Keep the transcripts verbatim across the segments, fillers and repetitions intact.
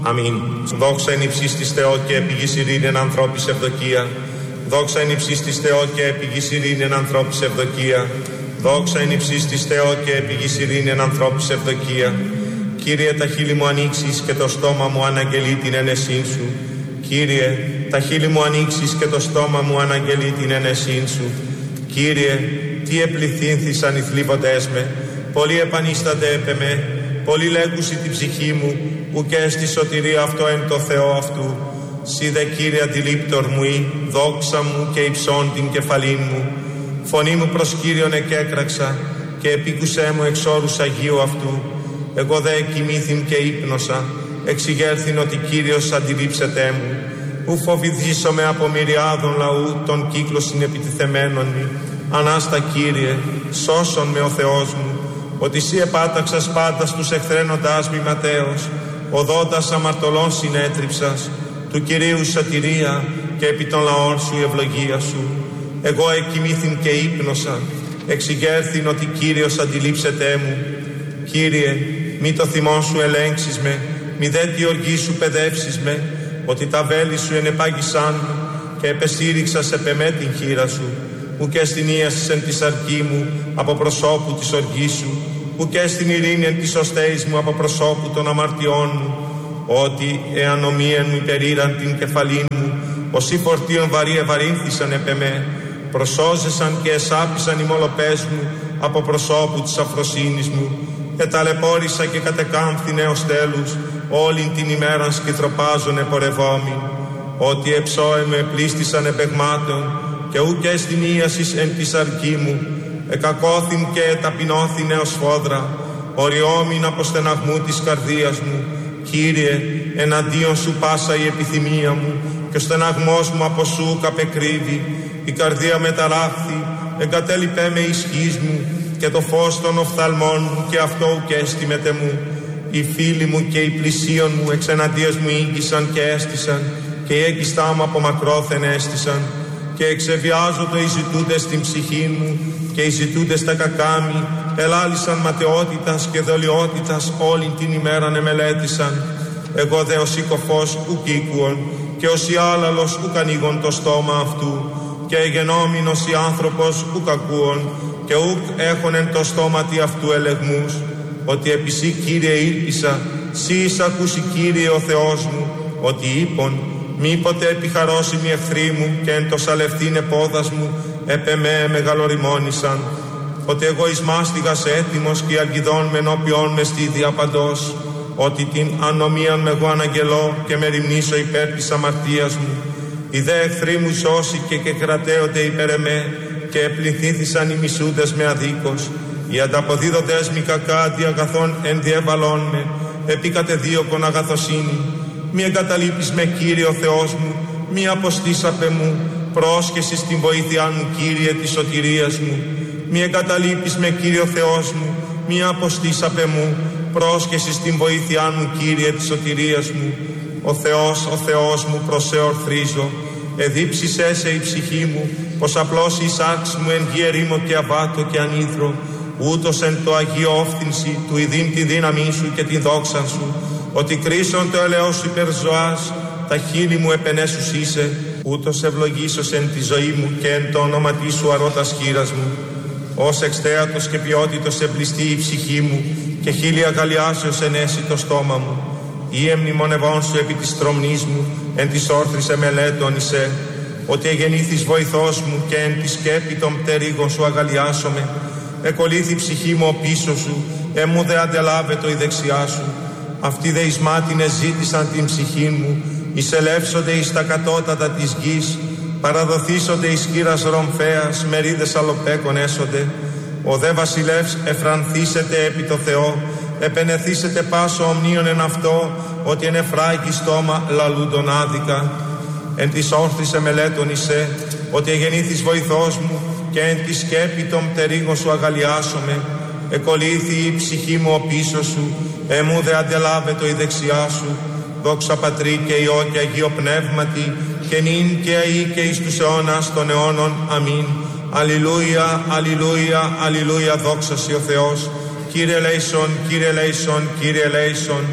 Αμήν. Δόξα εν υψής της Θεό και επιγής ειρήνην ανθρώπης ευδοκία. Δόξα εν υψής της Θεό και επιγής ειρήνην ανθρώπης ευδοκία. Δόξα εν υψής της Θεό και επιγής ειρήνην ανθρώπης ευδοκία. Κύριε, τα χείλη μου ανοίξεις και το στόμα μου αναγγελεί την ενεσήν σου. Κύριε, τα χείλη μου ανοίξεις και το στόμα μου αναγγελεί την ενεσήν σου. Κύριε, τι επληθύνθησαν οι θλίβοντές με, πολλοί επανίστανται έπε με, πολλοί λέγουσι την ψυχή μου, ουκέ στη σωτηρία αυτό εν το Θεό αυτού. Σύ δε, Κύριε, αντιλήπτορ μου ή, δόξα μου και υψών την κεφαλήν μου. Φωνή μου προς Κύριον εκέκραξα και επίκουσέ μου εξ όρους Αγίου αυτού. Εγώ δε κοιμήθην και ύπνοσα, εξηγέρθην ότι Κύριος αντιλήψετέ μου. Ου φοβηθήσομαι από μυριάδων λαού των κύκλων συνεπιτιθεμένων μη. Ανάστα, Κύριε, σώσον με ο Θεός μου, ότι Σύ επάταξας πάντα στους εχθρένοντάς μη ματέως, οδόντας αμαρτωλών συνέτριψας, του Κυρίου σωτηρία και επί των λαών σου η ευλογία σου. Εγώ εκοιμήθην και ύπνοσα, εξηγέρθην ότι Κύριος αντιλήψετέ μου. Κύριε, μη το θυμό σου ελέγξεις με, μη δε τη οργή σου παιδεύσεις με, ότι τα βέλη σου ενεπάγησαν μου και επεστήριξας επ' εμέ την χείρα σου. Ουκέ στην ίασης εν τη αρκή μου από προσώπου της οργής σου, ουκέ στην ειρήνη εν της οστέης μου από προσώπου των αμαρτιών μου. Ότι εάν ομοίαν μου υπερήραν την κεφαλήν μου, όσοι φορτίων βαρύ ευαρύνθησαν επ' εμέ, προσώζεσαν και εσάπησαν οι μολοπές μου από προσώπου της αφροσύνης μου. Εταλαιπώρησα και κατεκάμφθη νέος τέλους, όλην την ημέραν σκυθροπάζων επορευόμην. Ότι εψώε με πλήστησαν επεγμάτων, και ούκε στην ίασης εν της αρκή μου, εκακώθην και εταπεινώθην νέος φόδρα, οριόμην από στεναγμού της καρδίας μου. Κύριε, εναντίον σου πάσα η επιθυμία μου, και ο στεναγμός μου από σου καπεκρύβει. Η καρδία με ταράχθη, εγκατέλειπέ με ισχύς μου, και το φως των οφθαλμών μου, και αυτό ουκέστημετε μου. Οι φίλοι μου και οι πλησίον μου εξ εναντίας μου ήγγισαν και έστησαν, και οι έγκιστά μου από μακρόθεν έστησαν. Και εξεβιάζω το εις ζητούντες την ψυχή μου, και οι ζητούντες τα κακάμι, ελάλησαν ματαιότητας και δολιότητας όλην την ημέραν εμελέτησαν. Εγώ δε ως οικοφός ουκ ήκουον, και ως η άλαλος ουκ ανοίγον το στόμα αυτού, και εγενόμην ως η άνθρωπος ουκ ακούον, και ουκ έχον εν το στόματι αυτού ελεγμούς. Ότι επί Σύ, Κύριε, ήλπισα, Σύ εις ακούσει, Κύριε, ο Θεός μου, ότι είπον, μήποτε επιχαρώσιμοι εχθροί μου και εν το σαλευτήν επόδας μου επ' εμέ μεγαλοριμόνησαν. Ότι εγώ εις μάστιγας έτοιμος και αλγιδών με ενώπιόν με στη διαπαντός. Ότι την ανομίαν με εγώ αναγγελώ και με ρημνήσω υπέρ της αμαρτίας μου. Οι δε εχθροί μου σώσει και και κρατέονται υπέρ εμέ, και επληθήθησαν οι μισούντες με αδίκως. Οι ανταποδίδοντες μη κακά αντί αγαθών ενδιέβαλόν με, επί κατεδίωκον αγαθοσύνη. Μη εγκαταλείπεις με, Κύριε ο Θεός μου, μη αποστήσαπε μου, πρόσχεση στην βοήθειά μου, Κύριε, της σωτηρίας μου. Μη εγκαταλείπεις με, Κύριε ο Θεός μου, μη αποστήσαπε μου, πρόσχεση στην βοήθειά μου, Κύριε, της σωτηρίας μου. Ο Θεός, ο Θεός μου, προς σε ορθρίζω, εδίψησέ σε η ψυχή μου, πως απλώς η σάρξ μου εν γη ερήμο και αβάτω και ανήθρο, ούτως εν το Αγίο όφθυνση του ειδήν τη δύναμή σου και τη δόξα σου. Ότι κρίσον το ελαιός σου υπερζωάς, τα χείλη μου επενέσους είσαι, ούτως ευλογήσος εν τη ζωή μου και εν το όνοματί σου αρώτας χείρας μου. Ως εξτέατος και ποιότητος εμπλιστεί η ψυχή μου, και χείλη αγαλιάσεως ενέσει το στόμα μου. Ή εμνημονευών σου επί της τρομνής μου, εν της όρθρης εμελέτων εισέ. Ότι εγεννήθης βοηθός μου και εν τη σκέπη των πτερίγων σου αγαλιάσομαι. Εκολύθη ψυχή μου ο πίσω σου, εμού δε αντελάβετο η δεξιά σου. Αυτοί δε εις μάτινε ζήτησαν την ψυχή μου, εισελεύσονται εις τα κατώτατα της γης, παραδοθήσονται εις χείρας ρομφέας, μερίδες αλοπέκων έσονται. Ο δε βασιλεύς εφρανθήσεται επί το Θεό, επενεθήσεται πάσο ομνίων εν αυτό, ότι εν εφράγει στόμα λαλούντον άδικα. Εν της όρθρης εμελέτων εισέ, ότι εγεννήθης βοηθός μου, και εν τη σκέπη των πτερίγων σου αγαλιάσομαι. Εκολύθη η ψυχή μου ο πίσω σου, εμού δε αντελάβετο η δεξιά σου. Δόξα Πατρί και Υιό και Αγίο Πνεύματι, και νυν και αεί και εις τους αιώνας των αιώνων. Αμήν. Αλληλούια, αλληλούια, αλληλούια, δόξα Συ ο Θεός. Κύριε ελέησον, Κύριε ελέησον, Κύριε ελέησον.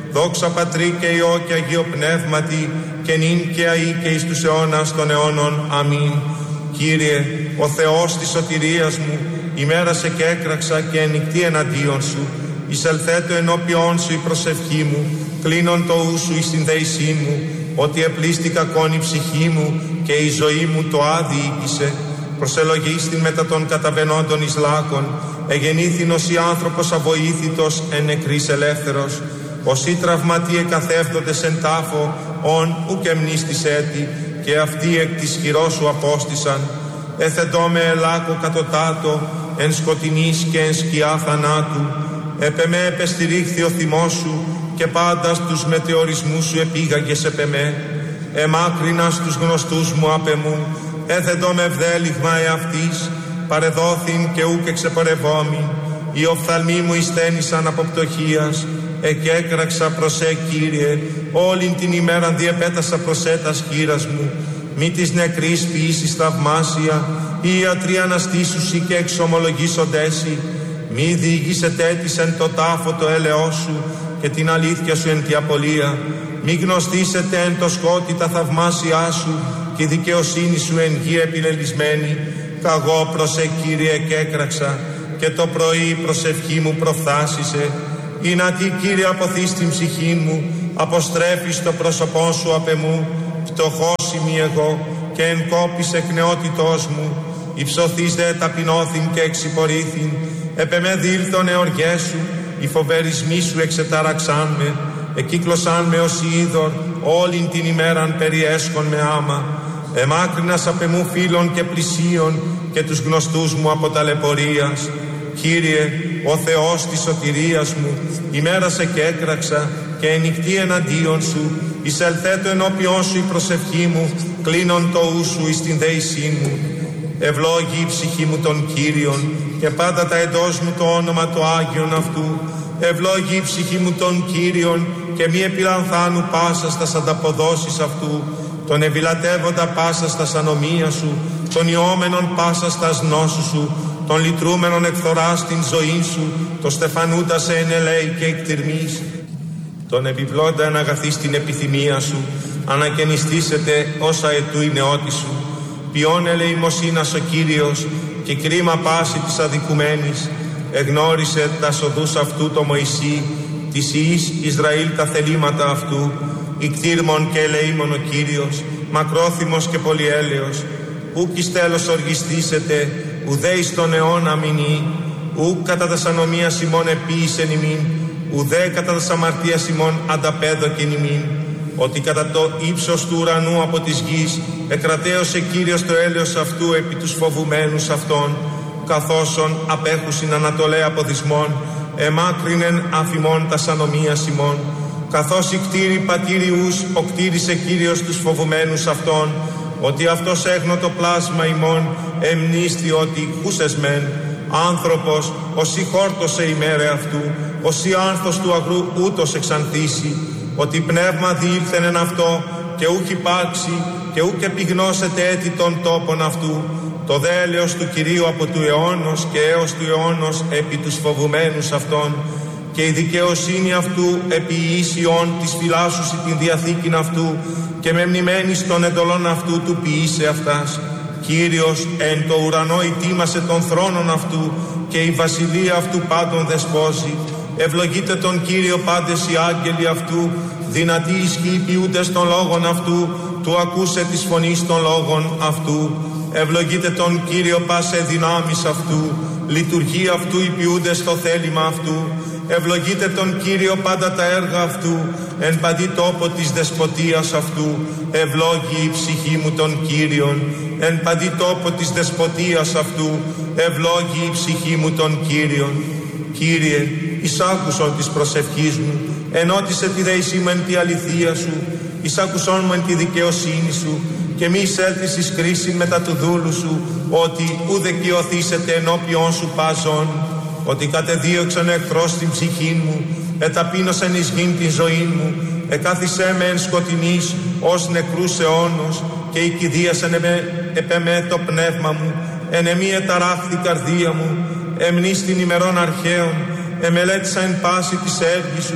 Δόξα Πατρί και Υιό και Αγίο Πνεύματι, και νυν και αεί και εις τους αιώνας των αιώνων. Αμήν. Κύριε, ο Θεός της σωτηρίας μου, ημέρασε και έκραξα και ενικτή εναντίον σου. Εισελθέτω ενώπιόν σου η προσευχή μου, κλείνον το ου σου εις την δέησή μου, ότι επλήστη κακόν η ψυχή μου και η ζωή μου το άδει οίκησε. Προσελογίστην μετά των καταβαινόντων εις λάκων, εγεννήθην ως η άνθρωπος αβοήθητος εν νεκρής ελεύθερος. Όσοι τραυματί εκαθεύδοντες εν τάφο, ον ουκ εμνίστης έτη, και αυτοί εκ της χειρός σου απόστησαν. Έθεντό με ελάκο κατωτάτο, εν σκοτεινής και εν σκιά θανάτου. Επ' εμέ επεστηρίχθη ο θυμός σου, και πάντα στους μετεωρισμούς σου επήγαγες επ' εμέ. Εμάκρινα στους γνωστούς μου απ' εμού, έθεντο με ευδέλιγμα εαυτής, παρεδόθην και ούκ εξεπορευόμην. Οι οφθαλμοί μου εισθένησαν από πτωχίας, εκέκραξα προς ε, Κύριε, όλην την ημέραν διεπέτασα προς ε τας χείρας μου. Μη της νεκρής ποιήσεις θαυμάσια, οι ιατροί αναστήσουσι και εξομολογήσοντέσι. Μη διηγήσετε της εν το τάφο το έλεος σου και την αλήθεια σου εν τη απολία. Μη γνωστήσετε εν το σκότι τα θαυμάσια σου και η δικαιοσύνη σου εν γη επιλελισμένη. Καγώ προς ε, Κύριε, εκέκραξα, και το πρωί η προσευχή μου προφθάσισε. Ή να τι, Κύριε, αποθείς την ψυχή μου, αποστρέφεις το πρόσωπό σου απ' εμού. Φτωχός είμαι εγώ και εν κόπης εκ νεότητός μου. Υψωθείς δε ταπεινώθην και εξυπορήθην. Επ' εμέ δήλθον εωργές σου, οι φοβερισμοί σου εξετάραξάν με. Εκύκλωσάν με ως είδωρ, όλην την ημέραν περιέσχον με άμα. Εμάκρυνας απ' εμού φίλων και πλησίων, και τους γνωστούς μου από ταλαιπωρίας. Κύριε, ο Θεός της σωτηρίας μου, ημέρασε και έκραξα, και ενικτή εναντίον σου. Εισελθέτω ενώπιόν σου η προσευχή μου, κλείνον το ου σου εις την δέησή μου. Ευλόγη η ψυχή μου τον Κύριον, και πάντα τα εντός μου το όνομα το Άγιον αυτού. Ευλόγη η ψυχή μου τον Κύριον, και μη επιλανθάνου πάσα στας ανταποδόσεις αυτού. Τον ευηλατεύοντα πάσα στας ανομία σου, τον ιόμενον πάσα στας νόσου σου, τον λυτρούμενον εκθοράς την ζωή σου, το στεφανούντα σε εν ελέη και εκτιρμής. Τον επιπλώντα εν αγαθείς την επιθυμία σου, ανακαινιστήσετε όσα ετού η νεότη σου. Ποιόν ελεημοσύνας ο Κύριος, και κρίμα πάση της αδικουμένης. Εγνώρισε τα οδούς αυτού το Μωυσή, της Ιης Ισραήλ τα θελήματα αυτού. Ικτήρμον και ελεήμον ο Κύριος, μακρόθυμος και πολυέλεος. Ούκ εις τέλος οργιστήσετε, ουδέ εις τον αιώνα μηνύ. Ούκ κατά τας ανομίας ημών επίησεν ημίν, ουδέ κατά τας αμαρτίας ημών ανταπέδοκεν ημίν. Ότι κατά το ύψος του ουρανού από της γης εκρατέωσε Κύριος το έλεος αυτού επί τους φοβουμένους αυτών, καθώσον απέχουσιν ανατολέ αποδισμών, εμάκρυνεν αφημών τας ανομίας ημών. Καθώς η κτήρη πατήριους οκτήρισε Κύριος τους φοβουμένους αυτών, ότι αυτός έγνωτο πλάσμα ημών εμνίστη ότι κούσες μεν. Άνθρωπος όσοι χόρτωσε ημέρε αυτού, όσοι άνθος του αγρού ούτως εξανθήσει, ότι πνεύμα διήλθεν εν αυτό και ούκ υπάρξει και ούκ επιγνώσετε έτη των τόπων αυτού. Το δέλεος του Κυρίου από του αιώνος και έως του αιώνος επί τους φοβουμένους αυτών, και η δικαιοσύνη αυτού επί ίσιον της φυλάσσουσι την διαθήκην αυτού, και με μνημένης των εντολών αυτού του ποιήσε αυτάς. Κύριος εν το ουρανό ητήμασε τον θρόνον αυτού, και η βασιλεία αυτού πάντων δεσπόζει. Ευλογείτε τον Κύριο πάντες οι άγγελοι αυτού, δυνατοί ισχύοι ποιούντες των λόγων αυτού, του ακούσε της φωνής των λόγων αυτού. Ευλογείτε τον Κύριο πάσε δυνάμεις αυτού, λειτουργεί αυτού οι ποιούντες στο θέλημα αυτού. Ευλογείτε τον Κύριο πάντα τα έργα αυτού, εν παντή τόπο της δεσποτείας αυτού. Ευλόγη η ψυχή μου τον Κύριον, εν παντή τόπο της δεσποτείας αυτού. Ευλόγη η ψυχή μου τον Κύριον. Κύριε, εισάκουσον της προσευχής μου, ενώτισε τη δέησή μου εν τη αληθεία σου, εισάκουσον μου εν τη δικαιοσύνη σου, και μη εισέλθεις εις κρίση μετά του δούλου σου, ότι ουδε κοιοθήσετε ενώπιον σου πάζον. Ότι κατεδίωξαν εχθρός την ψυχή μου, εταπείνωσαν εις γην την ζωή μου, εκάθισέ με εν σκοτεινής ως νεκρούς αιώνος, και οικηδίασαν επ' εμέ το πνεύμα μου, εν εμή εταράχθη καρδία μου, εμνείς την ημερών αρχαίων, εμελέτησα εν πάση της έργης σου,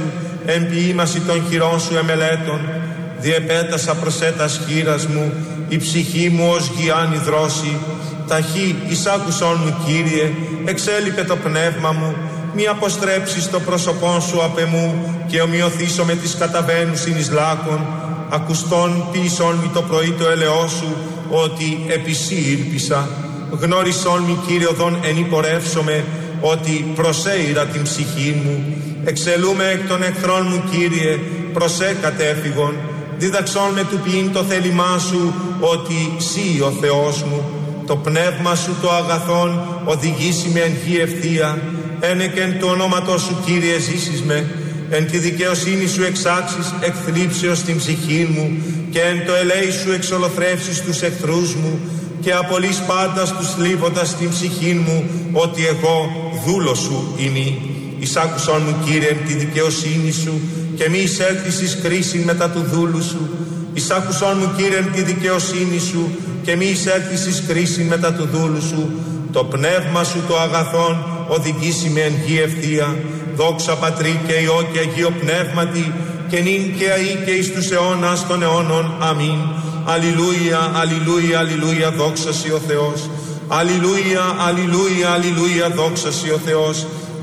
εν ποίημαση των χειρών σου εμελέτων. Διεπέτασα προσέτας χείρας μου, η ψυχή μου ως γιάννη δρόση. Ταχύ εις άκουσόν μου, Κύριε, εξέλιπε το πνεύμα μου. Μη αποστρέψεις το πρόσωπόν σου απ' εμού και ομοιωθήσω με τις καταβαίνουσιν εις λάκων. Ακουστών ποιησόν μη το πρωί το έλεό σου, ότι επί σύ ήλπισα. Γνώρισόν μη, Κύριε, οδόν εν υπορεύσομαι, ότι προσέειρα την ψυχή μου. Εξελούμε εκ των εχθρών μου, Κύριε, προσέ κατέφυγον. Δίδαξόν με του ποιήν το θέλημά σου, ότι σύ ο Θεός μου. Το πνεύμα σου το αγαθόν οδηγήσει με εν γη ευθεία. Ένεκεν του ονόματός σου, Κύριε, ζήσεις με. Εν τη δικαιοσύνη σου εξάξεις εκ θλίψεως την ψυχή μου, και εν το ελέη σου εξολοθρεύσεις τους εχθρούς μου, και απολύς πάντα τους θλίβοντας την ψυχή μου, ότι εγώ δούλος σου είμαι. Εισάκουσον μου, Κύριε, εν τη δικαιοσύνη σου, και μη εισέλθεις εις κρίσιν μετά του δούλου σου. Εισάκουσον μου, Κύριε, εν τη δικαιοσύνη σου, και μη εισέλθεις εις κρίσιν μετά του δούλου σου. Το πνεύμα σου το αγαθόν οδηγήσει με εν γη ευθεία. Δόξα Πατρί και Υιό και Αγίο Πνεύματι, και νυν και αεί και εις τους αιώνας των αιώνων. Αμήν. Αλληλούια, αλληλούια, αλληλούια, δόξα σοι ο Θεός. Αλληλούια, αλληλούια, αλληλούια, δόξα σοι ο Θεός.